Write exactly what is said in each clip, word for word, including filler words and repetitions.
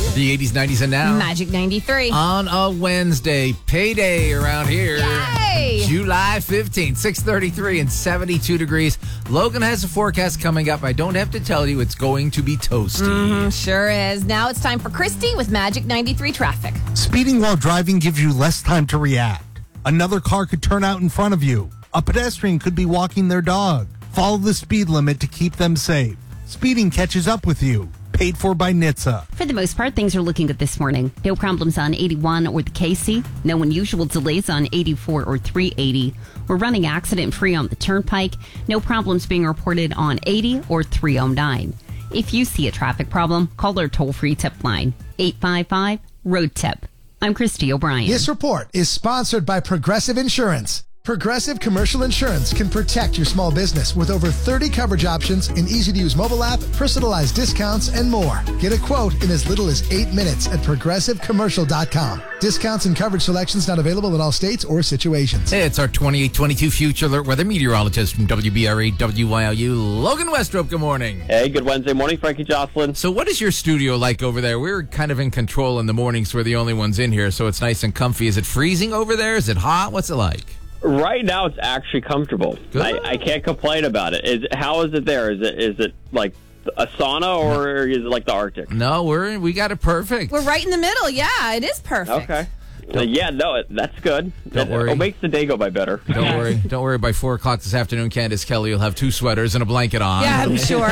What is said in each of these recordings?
The eighties, nineties, and now. Magic ninety-three. On a Wednesday, payday around here. Yay! July fifteenth, six thirty-three and seventy-two degrees. Logan has a forecast coming up. I don't have to tell you, it's going to be toasty. Mm-hmm, sure is. Now it's time for Christy with Magic ninety-three traffic. Speeding while driving gives you less time to react. Another car could turn out in front of you. A pedestrian could be walking their dog. Follow the speed limit to keep them safe. Speeding catches up with you. Paid for by N H T S A. For the most part, things are looking good this morning. No problems on eighty-one or the K C. No unusual delays on eighty-four or three eighty. We're running accident-free on the Turnpike. No problems being reported on eighty or three oh nine. If you see a traffic problem, call our toll-free tip line, eight five five, road tip. I'm Christy O'Brien. This report is sponsored by Progressive Insurance. Progressive Commercial Insurance can protect your small business with over thirty coverage options, an easy-to-use mobile app, personalized discounts, and more. Get a quote in as little as eight minutes at progressive commercial dot com. Discounts and coverage selections not available in all states or situations. It's our twenty-eight twenty-two Future Alert weather meteorologist from W B R E W Y L U, Logan Westrop. Good morning. Hey, good Wednesday morning, Frankie Jocelyn. So what is your studio like over there? We're kind of in control in the mornings. We're the only ones in here, so it's nice and comfy. Is it freezing over there? Is it hot? What's it like? Right now, it's actually comfortable. I, I can't complain about it. Is, how is it there? Is it is it like a sauna or is it like the Arctic? No, we're we got it perfect. We're right in the middle. Yeah, it is perfect. Okay. Uh, yeah, no, that's good. Don't it, worry. It makes the day go by better. Don't worry. Don't worry. By four o'clock this afternoon, Candace Kelly will have two sweaters and a blanket on. Yeah, I'm sure.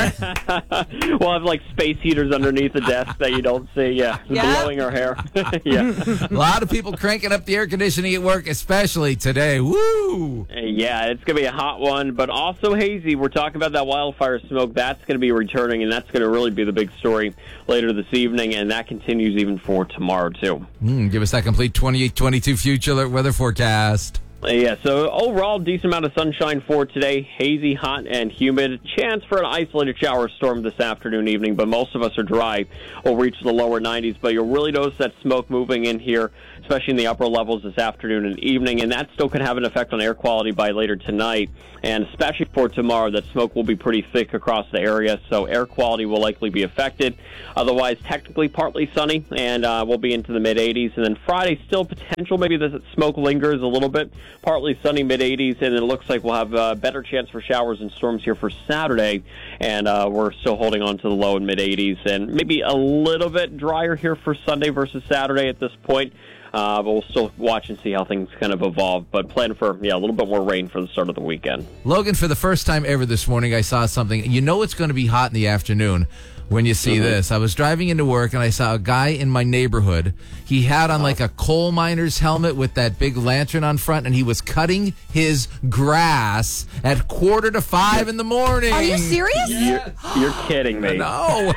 We'll have like space heaters underneath the desk that you don't see. Yeah, Yeah. blowing our hair. Yeah. A lot of people cranking up the air conditioning at work, especially today. Woo! Yeah, it's going to be a hot one, but also hazy. We're talking about that wildfire smoke. That's going to be returning, and that's going to really be the big story later this evening, and that continues even for tomorrow, too. Mm, give us that complete twenty-eight twenty-two Future Alert weather forecast. Yeah, so overall, decent amount of sunshine for today. Hazy, hot, and humid. Chance for an isolated shower storm this afternoon, evening, but most of us are dry. We'll reach the lower nineties, but you'll really notice that smoke moving in here, especially in the upper levels this afternoon and evening, and that still could have an effect on air quality by later tonight. And especially for tomorrow, that smoke will be pretty thick across the area, so air quality will likely be affected. Otherwise, technically partly sunny, and uh, we'll be into the mid-eighties. And then Friday, still potential maybe the smoke lingers a little bit. Partly sunny, mid-eighties, and it looks like we'll have a better chance for showers and storms here for Saturday, and uh, we're still holding on to the low and mid-eighties, and maybe a little bit drier here for Sunday versus Saturday at this point, uh, but we'll still watch and see how things kind of evolve, but plan for, yeah, a little bit more rain for the start of the weekend. Logan, for the first time ever this morning, I saw something. You know it's going to be hot in the afternoon when you see mm-hmm. this. I was driving into work, and I saw a guy in my neighborhood. He had on like a coal miner's helmet with that big lantern on front, and he was cutting his grass at quarter to five in the morning. Are you serious? Yes. You're, you're kidding me. No.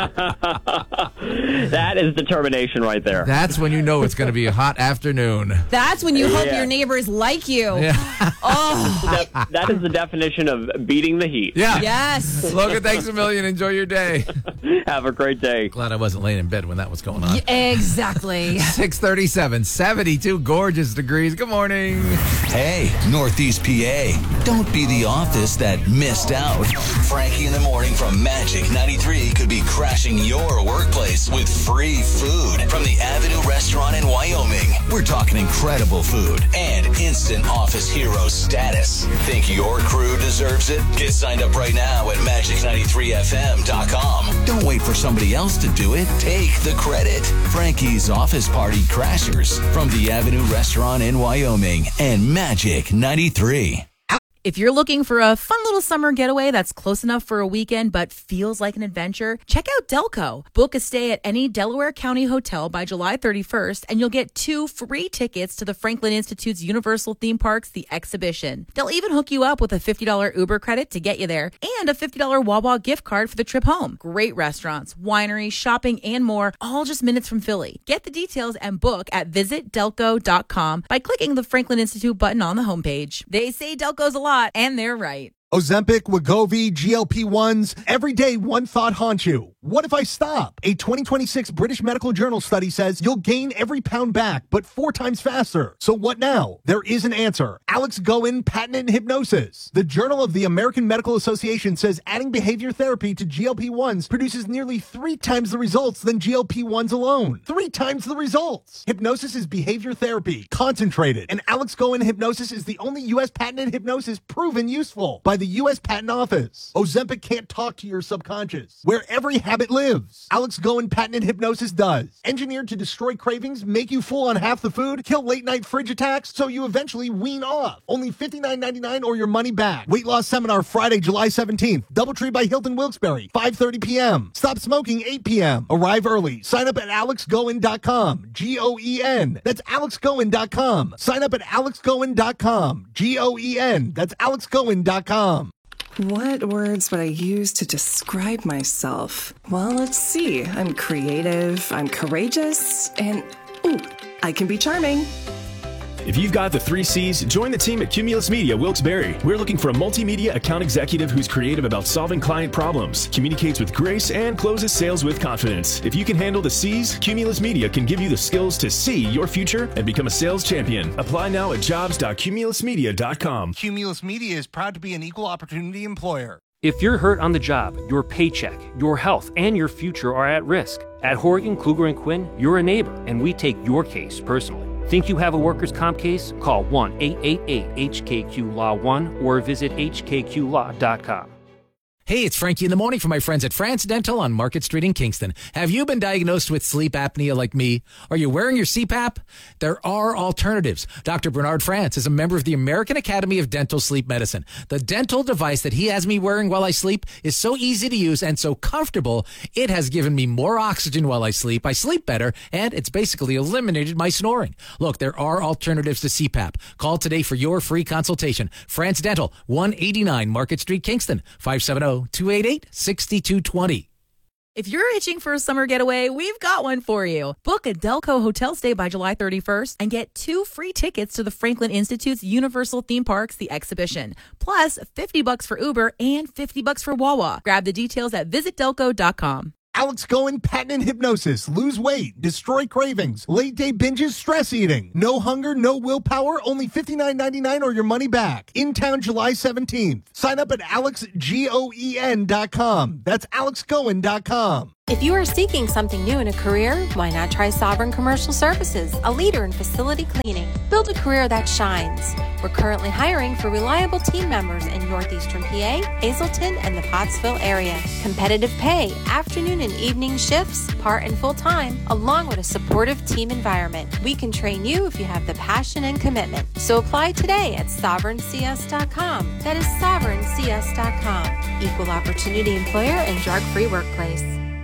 That is determination right there. That's when you know it's going to be a hot afternoon. That's when you hope Yeah. your neighbors like you. Yeah. Oh, that, that is the definition of beating the heat. Yeah. yes. Logan, thanks a million. Enjoy your day. Have a great day. Glad I wasn't laying in bed when that was going on. Y- Exactly. six thirty-seven, seventy-two gorgeous degrees. Good morning. Hey, Northeast P A. Don't be the office that missed out. Frankie in the morning from Magic ninety-three could be crashing your workplace with free food from the Avenue Restaurant in Wyoming. We're talking incredible food and instant office hero status. Think your crew deserves it? Get signed up right now at magic ninety-three f m dot com. Don't wait for somebody else to do it. Take the credit. Frankie's Office Party Crashers from the Avenue Restaurant in Wyoming and Magic ninety-three. If you're looking for a fun little summer getaway that's close enough for a weekend but feels like an adventure, check out Delco. Book a stay at any Delaware County hotel by July thirty-first, and you'll get two free tickets to the Franklin Institute's Universal Theme Parks The Exhibition. They'll even hook you up with a fifty dollars Uber credit to get you there and a fifty dollars Wawa gift card for the trip home. Great restaurants, wineries, shopping, and more, all just minutes from Philly. Get the details and book at visit delco dot com by clicking the Franklin Institute button on the homepage. They say Delco's a lot, and they're right. Ozempic, Wegovy, G L P ones. Every day, one thought haunts you. What if I stop? A twenty twenty-six British Medical Journal study says you'll gain every pound back, but four times faster. So what now? There is an answer. Alex Goen, patented hypnosis. The Journal of the American Medical Association says adding behavior therapy to G L P ones produces nearly three times the results than G L P ones alone. Three times the results. Hypnosis is behavior therapy, concentrated, and Alex Goen hypnosis is the only U S patented hypnosis proven useful by the U S Patent Office. Ozempic can't talk to your subconscious, where every habit lives. Alex Goen patented hypnosis does. Engineered to destroy cravings, make you full on half the food, kill late night fridge attacks, so you eventually wean off. Only fifty-nine ninety-nine or your money back. Weight loss seminar Friday, July seventeenth. Doubletree by Hilton Wilkes-Barre, five thirty p.m. Stop smoking, eight p.m. Arrive early. Sign up at alex goen dot com. G O E N. That's alex goen dot com. Sign up at alex goen dot com. G O E N. That's alex goen dot com. What words would I use to describe myself? Well, let's see. I'm creative, I'm courageous, and ooh, I can be charming. If you've got the three C's, join the team at Cumulus Media Wilkes-Barre. We're looking for a multimedia account executive who's creative about solving client problems, communicates with grace, and closes sales with confidence. If you can handle the C's, Cumulus Media can give you the skills to see your future and become a sales champion. Apply now at jobs dot cumulus media dot com. Cumulus Media is proud to be an equal opportunity employer. If you're hurt on the job, your paycheck, your health, and your future are at risk. At Horgan, Kluger and Quinn, you're a neighbor, and we take your case personally. Think you have a workers' comp case? Call one eight eight eight H K Q Law one or visit h k q law dot com. Hey, it's Frankie in the morning from my friends at France Dental on Market Street in Kingston. Have you been diagnosed with sleep apnea like me? Are you wearing your C PAP? There are alternatives. Doctor Bernard France is a member of the American Academy of Dental Sleep Medicine. The dental device that he has me wearing while I sleep is so easy to use and so comfortable, it has given me more oxygen while I sleep. I sleep better, and it's basically eliminated my snoring. Look, there are alternatives to C PAP. Call today for your free consultation. France Dental, one eighty-nine Market Street, Kingston, five seven zero, two eight eight, six two two zero. If you're itching for a summer getaway, we've got one for you. Book a Delco hotel stay by July thirty-first and get two free tickets to the Franklin Institute's Universal Theme Parks, The Exhibition. Plus fifty bucks for Uber and fifty bucks for Wawa. Grab the details at visit delco dot com. Alex Goen, patented hypnosis. Lose weight, destroy cravings, late day binges, stress eating. No hunger, no willpower, only fifty-nine ninety-nine or your money back. In town July seventeenth. Sign up at alex goen dot com. That's alex goen dot com. If you are seeking something new in a career, why not try Sovereign Commercial Services, a leader in facility cleaning? Build a career that shines. We're currently hiring for reliable team members in northeastern P A, Hazleton, and the Pottsville area. Competitive pay, afternoon and evening shifts, part and full time, along with a supportive team environment. We can train you if you have the passion and commitment. So apply today at sovereign c s dot com. That is sovereign c s dot com. Equal opportunity employer and drug-free workplace.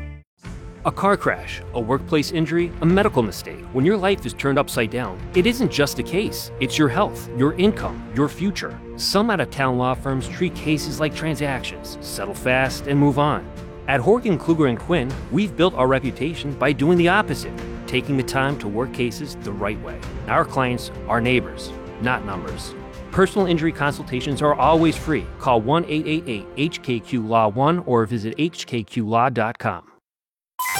A car crash, a workplace injury, a medical mistake. When your life is turned upside down, it isn't just a case. It's your health, your income, your future. Some out-of-town law firms treat cases like transactions, settle fast, and move on. At Horgan, Kluger and Quinn, we've built our reputation by doing the opposite, taking the time to work cases the right way. Our clients are neighbors, not numbers. Personal injury consultations are always free. Call one eight eight eight H K Q Law one or visit h k q law dot com.